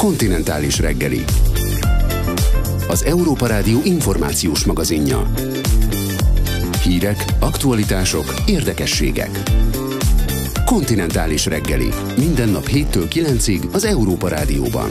Kontinentális reggeli. Az Európa Rádió információs magazinja. Hírek, aktualitások, érdekességek. Kontinentális reggeli. Minden nap 7-től 9-ig az Európa Rádióban.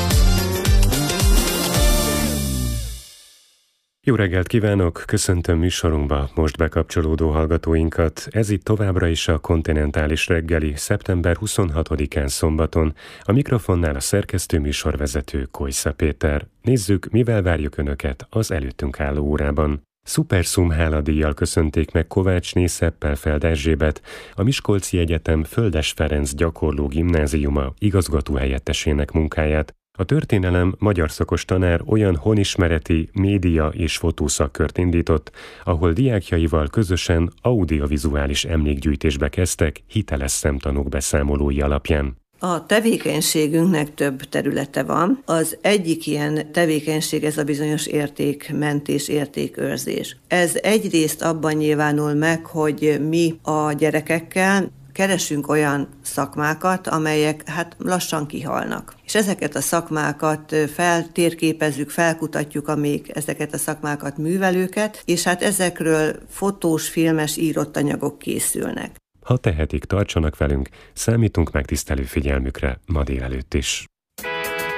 Jó reggelt kívánok! Köszöntöm műsorunkba most bekapcsolódó hallgatóinkat. Ez itt továbbra is a Kontinentális reggeli, szeptember 26-án szombaton. A mikrofonnál a szerkesztő műsorvezető Kojsza Péter. Nézzük, mivel várjuk Önöket az előttünk álló órában. Szuperszum háladíjjal köszönték meg Kovácsné Szeppelfeld Erzsébet, a Miskolci Egyetem Földes Ferenc gyakorló gimnáziuma igazgatóhelyettesének munkáját. A történelem magyar szakos tanár olyan honismereti, média és fotószakkört indított, ahol diákjaival közösen audiovizuális emlékgyűjtésbe kezdtek hiteles szemtanúk beszámolói alapján. A tevékenységünknek több területe van. Az egyik ilyen tevékenység ez a bizonyos értékmentés, értékőrzés. Ez egyrészt abban nyilvánul meg, hogy mi a gyerekekkel keresünk olyan szakmákat, amelyek lassan kihalnak. És ezeket a szakmákat feltérképezzük, felkutatjuk, amíg ezeket a szakmákat művelőket, és ezekről fotós, filmes, írott anyagok készülnek. Ha tehetik, tartsanak velünk, számítunk megtisztelő figyelmükre ma délelőtt is.